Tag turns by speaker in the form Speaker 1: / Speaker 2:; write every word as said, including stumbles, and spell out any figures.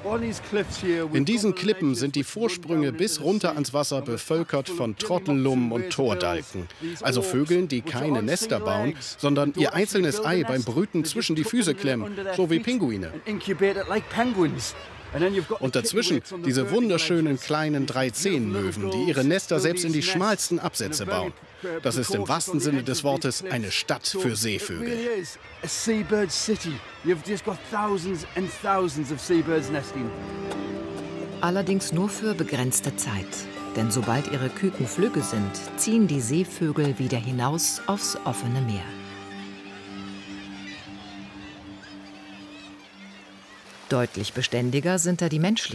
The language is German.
Speaker 1: In diesen Klippen sind die Vorsprünge bis runter ans Wasser bevölkert von Trottellummen und Tordalken, also Vögeln, die keine Nester bauen, sondern ihr einzelnes Ei beim Brüten zwischen die Füße klemmen, so wie Pinguine. Und dazwischen diese wunderschönen kleinen Dreizehenmöwen, die ihre Nester selbst in die schmalsten Absätze bauen. Das ist im wahrsten Sinne des Wortes eine Stadt für Seevögel.
Speaker 2: Allerdings nur für begrenzte Zeit. Denn sobald ihre Küken flügge sind, ziehen die Seevögel wieder hinaus aufs offene Meer. Deutlich beständiger sind da die menschlichen